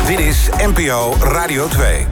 Dit is NPO Radio 2.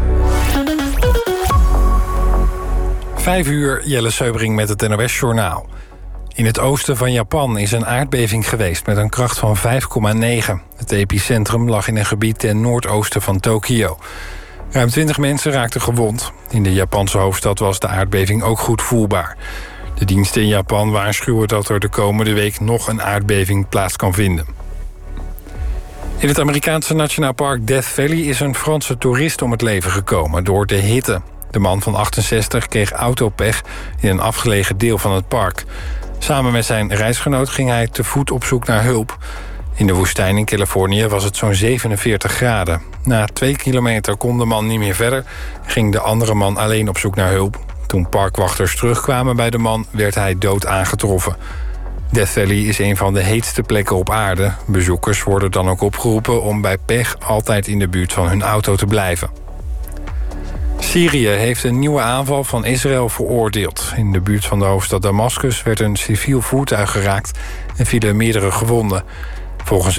5 uur, Jelle Seubring met het NOS-journaal. In het oosten van Japan is een aardbeving geweest met een kracht van 5,9. Het epicentrum lag in een gebied ten noordoosten van Tokio. Ruim 20 mensen raakten gewond. In de Japanse hoofdstad was de aardbeving ook goed voelbaar. De diensten in Japan waarschuwen dat er de komende week nog een aardbeving plaats kan vinden. In het Amerikaanse Nationaal Park Death Valley is een Franse toerist om het leven gekomen door de hitte. De man van 68 kreeg autopech in een afgelegen deel van het park. Samen met zijn reisgenoot ging hij te voet op zoek naar hulp. In de woestijn in Californië was het zo'n 47 graden. Na 2 kilometer kon de man niet meer verder, ging de andere man alleen op zoek naar hulp. Toen parkwachters terugkwamen bij de man, werd hij dood aangetroffen. Death Valley is een van de heetste plekken op aarde. Bezoekers worden dan ook opgeroepen om bij pech altijd in de buurt van hun auto te blijven. Syrië heeft een nieuwe aanval van Israël veroordeeld. In de buurt van de hoofdstad Damascus werd een civiel voertuig geraakt en vielen meerdere gewonden. Volgens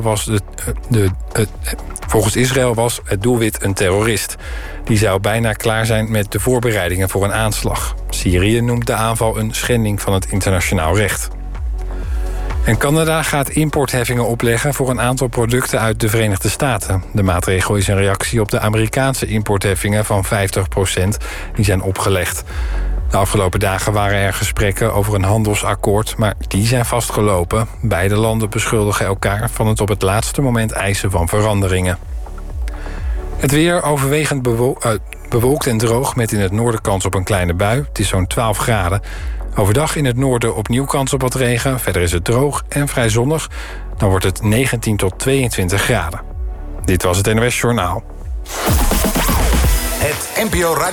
Israël was het doelwit een terrorist. Die zou bijna klaar zijn met de voorbereidingen voor een aanslag. Syrië noemt de aanval een schending van het internationaal recht. En Canada gaat importheffingen opleggen voor een aantal producten uit de Verenigde Staten. De maatregel is een reactie op de Amerikaanse importheffingen van 50% die zijn opgelegd. De afgelopen dagen waren er gesprekken over een handelsakkoord, maar die zijn vastgelopen. Beide landen beschuldigen elkaar van het op het laatste moment eisen van veranderingen. Het weer overwegend bewolkt en droog met in het noorden kans op een kleine bui. Het is zo'n 12 graden. Overdag in het noorden opnieuw kans op wat regen. Verder is het droog en vrij zonnig. Dan wordt het 19 tot 22 graden. Dit was het NOS Journaal. Het NPO Radio